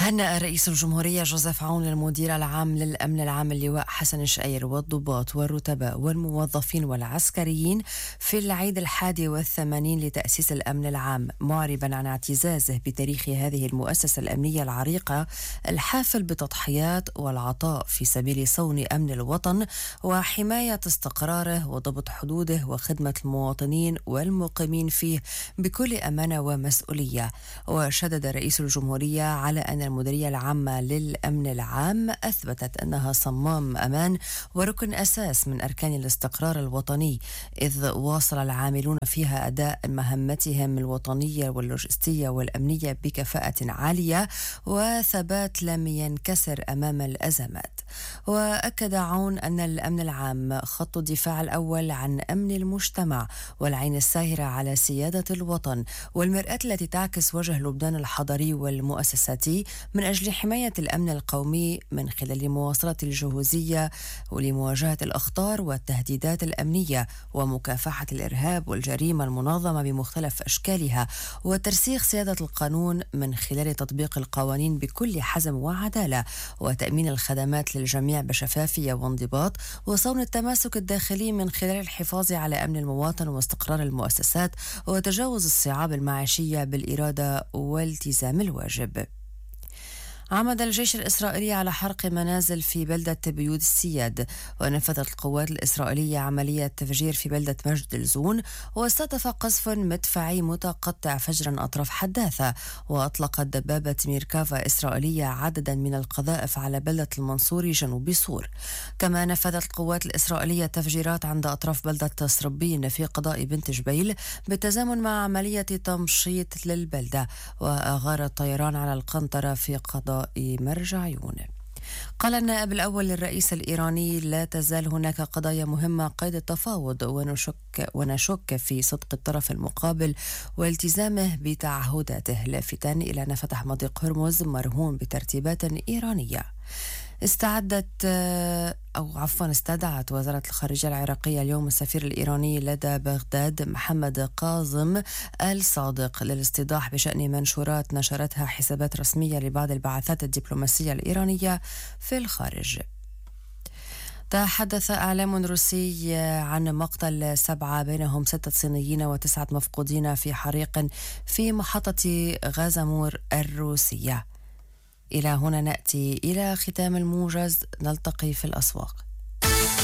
هنأ رئيس الجمهورية جوزيف عون المدير العام للأمن العام اللواء حسن الشقير والضباط والرتباء والموظفين والعسكريين في العيد 81 لتأسيس الأمن العام، معربا عن اعتزازه بتاريخ هذه المؤسسة الأمنية العريقة الحافل بتضحيات والعطاء في سبيل صون أمن الوطن وحماية استقراره وضبط حدوده وخدمة المواطنين والمقيمين فيه بكل أمانة ومسؤولية. وشدد رئيس الجمهورية على أن المديرية العامة للأمن العام أثبتت أنها صمام أمان وركن أساس من أركان الاستقرار الوطني، إذ واصل العاملون فيها أداء مهمتهم الوطنية واللوجستية والأمنية بكفاءة عالية وثبات لم ينكسر أمام الأزمات. وأكد عون أن الأمن العام خط الدفاع الأول عن أمن المجتمع والعين الساهرة على سيادة الوطن والمرآة التي تعكس وجه لبنان الحضري والمؤسساتي من أجل حماية الأمن القومي من خلال مواصلة الجهوزية ولمواجهة الأخطار والتهديدات الأمنية ومكافحة الإرهاب والجريمة المنظمة بمختلف أشكالها وترسيخ سيادة القانون من خلال تطبيق القوانين بكل حزم وعدالة وتأمين الخدمات للجميع بشفافية وانضباط وصون التماسك الداخلي من خلال الحفاظ على أمن المواطن واستقرار المؤسسات وتجاوز الصعاب المعيشية بالإرادة والتزام الواجب. عمد الجيش الإسرائيلي على حرق منازل في بلدة بيوت السياد، ونفذت القوات الإسرائيلية عملية تفجير في بلدة مجد الزون، واستهدف قصف مدفعي متقطع فجرا أطراف حداثة، وأطلقت دبابة ميركافا إسرائيلية عددا من القذائف على بلدة المنصوري جنوب صور. كما نفذت القوات الإسرائيلية تفجيرات عند أطراف بلدة صربين في قضاء بنت جبيل بالتزامن مع عملية تمشيط للبلدة، وأغار الطيران على القنطرة في قضاء مرجعيون. قال النائب الأول للرئيس الإيراني: لا تزال هناك قضايا مهمة قيد التفاوض ونشك في صدق الطرف المقابل والتزامه بتعهداته، لافتا إلى أن فتح مضيق هرمز مرهون بترتيبات إيرانية. استدعت وزارة الخارجية العراقية اليوم السفير الإيراني لدى بغداد محمد كاظم آل صادق للاستيضاح بشأن منشورات نشرتها حسابات رسمية لبعض البعثات الدبلوماسية الإيرانية في الخارج. تحدث إعلام روسي عن مقتل 7 بينهم 6 صينيين و9 مفقودين في حريق في محطة غازمور الروسية. إلى هنا نأتي إلى ختام الموجز، نلتقي في الأسواق.